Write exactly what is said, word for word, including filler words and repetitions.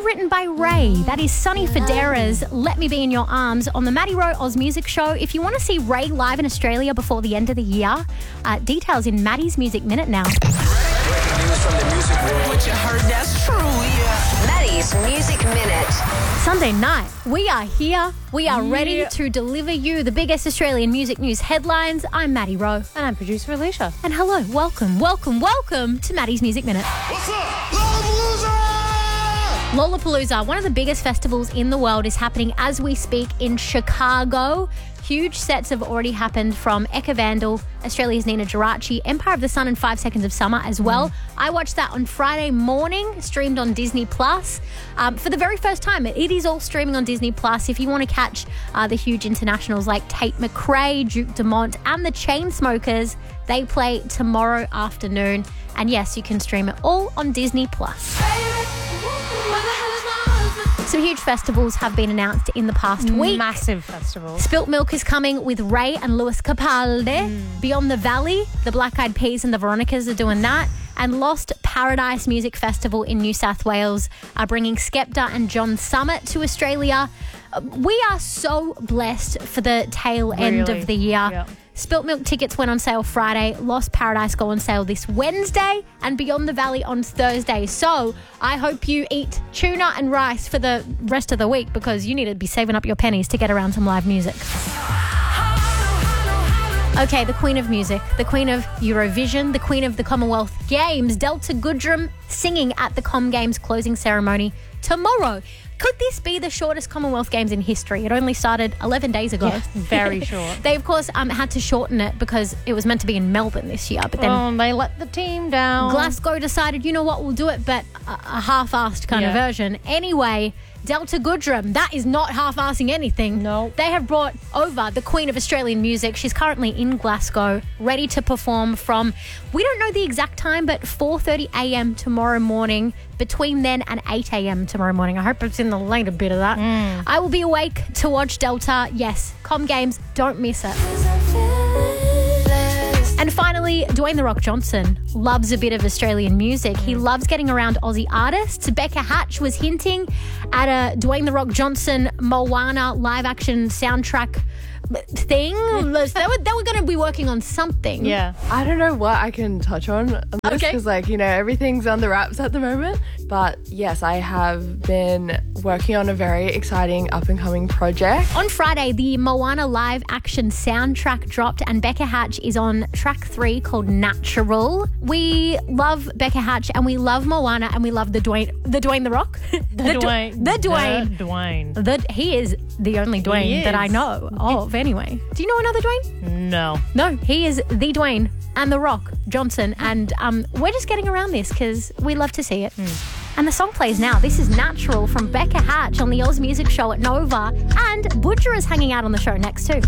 written by Ray. That is Sonny Fodera's Let Me Be In Your Arms on the Maddie Rowe Oz Music Show. If you want to see Ray live in Australia before the end of the year, uh, details in Maddie's Music Minute now. Breaking news from the music world. What you heard, that's true, yeah. Maddie's Music Minute. Sunday night, we are here. We are Yeah. ready to deliver you the biggest Australian music news headlines. I'm Maddie Rowe. And I'm producer Alicia. And hello, welcome, welcome, welcome to Maddie's Music Minute. What's up? Lollapalooza! Lollapalooza, one of the biggest festivals in the world, is happening as we speak in Chicago. Huge sets have already happened from Eka Vandal, Australia's Nina Geraci, Empire of the Sun and Five Seconds of Summer as well. Mm. I watched that on Friday morning, streamed on Disney Plus. Um, for the very first time, it is all streaming on Disney Plus. If you want to catch uh, the huge internationals like Tate McRae, Duke Dumont and the Chainsmokers, they play tomorrow afternoon. And yes, you can stream it all on Disney Plus. Some huge festivals have been announced in the past week. Massive festivals. Spilt Milk is coming with Ray and Lewis Capaldi. Mm. Beyond the Valley, the Black Eyed Peas and the Veronicas are doing that. And Lost Paradise Music Festival in New South Wales are bringing Skepta and John Summit to Australia. We are so blessed for the tail Really? end of the year. Yeah. Spilt Milk tickets went on sale Friday. Lost Paradise go on sale this Wednesday, and Beyond the Valley on Thursday. So I hope you eat tuna and rice for the rest of the week, because you need to be saving up your pennies to get around some live music. Okay, the Queen of Music, the Queen of Eurovision, the Queen of the Commonwealth Games, Delta Goodrem, singing at the Com Games closing ceremony tomorrow. Could this be the shortest Commonwealth Games in history? It only started eleven days ago. Yes, very short. They, of course, um, had to shorten it because it was meant to be in Melbourne this year. But then Oh, they let the team down. Glasgow decided, you know what, we'll do it, but a, a half-assed kind of Yeah. version. Anyway, Delta Goodrem, that is not half-assing anything. No. They have brought over the Queen of Australian Music. She's currently in Glasgow, ready to perform from, we don't know the exact time, but four thirty a.m. tomorrow morning. Between then and eight a.m. tomorrow morning. I hope it's in the later bit of that. Mm. I will be awake to watch Delta. Yes, Com Games, don't miss it. And finally, Dwayne The Rock Johnson loves a bit of Australian music. He loves getting around Aussie artists. Becca Hatch was hinting at a Dwayne The Rock Johnson Moana live action soundtrack thing. they were, they were going to be working on something. Yeah. I don't know what I can touch on on this Okay. because, like, you know, everything's on the wraps at the moment. But yes, I have been working on a very exciting up-and-coming project. On Friday, the Moana live action soundtrack dropped, and Becca Hatch is on track three called Natural. We love Becca Hatch and we love Moana and we love the Dwayne, the Dwayne The Rock. The, Dw- Dwayne. The Dwayne. The Dwayne. The, he is the only Dwayne He that I is. know of anyway. Do you know another Dwayne? No. No, he is the Dwayne and The Rock Johnson, and um, we're just getting around this because we love to see it. Mm. And the song plays now. This is Natural from Becca Hatch on the Oz Music Show at Nova, and Butcher is hanging out on the show next too.